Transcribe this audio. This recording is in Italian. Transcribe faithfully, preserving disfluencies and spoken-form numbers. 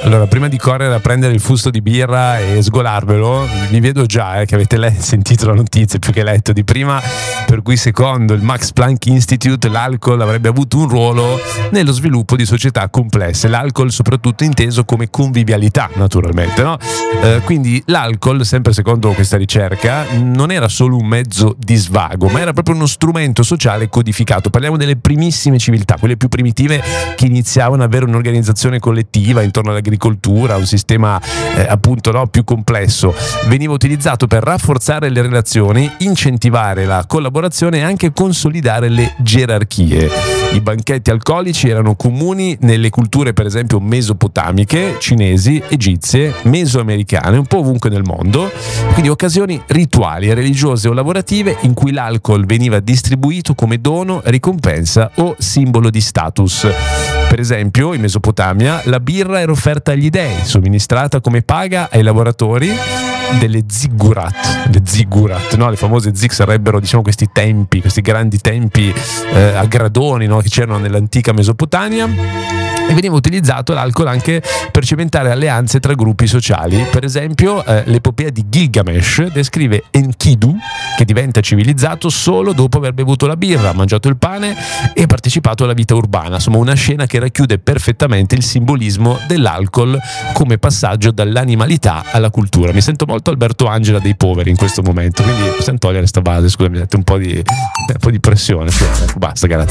Allora, prima di correre a prendere il fusto di birra e sgolarvelo, vi vedo già eh, che avete le- sentito la notizia più che letto di prima, per cui secondo il Max Planck Institute l'alcol avrebbe avuto un ruolo nello sviluppo di società complesse. L'alcol soprattutto inteso come convivialità, naturalmente, no? Eh, quindi l'alcol, sempre secondo questa ricerca, non era solo un mezzo di svago, ma era proprio uno strumento sociale codificato. Parliamo delle primissime civiltà, quelle più primitive che iniziavano ad avere un'organizzazione collettiva intorno all'agricoltura, un sistema eh, appunto no, più complesso. Veniva utilizzato per rafforzare le relazioni, incentivare la collaborazione e anche consolidare le gerarchie. I banchetti alcolici erano comuni nelle culture, per esempio, mesopotamiche, cinesi, egizie, mesoamericane, un po' ovunque nel mondo, quindi occasioni rituali, religiose o lavorative in cui l'alcol veniva distribuito come dono, ricompensa o simbolo di status. Per esempio, in Mesopotamia la birra era offerta agli dei, somministrata come paga ai lavoratori delle ziggurat, le ziggurat, no? Le famose zig sarebbero, diciamo, questi tempi, questi grandi tempi eh, a gradoni, no? Che c'erano nell'antica Mesopotamia. E veniva utilizzato l'alcol anche per cementare alleanze tra gruppi sociali. Per esempio, eh, l'epopea di Gilgamesh descrive Enkidu, che diventa civilizzato solo dopo aver bevuto la birra, mangiato il pane e partecipato alla vita urbana. Insomma, una scena che racchiude perfettamente il simbolismo dell'alcol come passaggio dall'animalità alla cultura. Mi sento molto Alberto Angela dei poveri in questo momento, quindi possiamo togliere sta base, scusami, un po' di, un po' di pressione. Basta, grazie.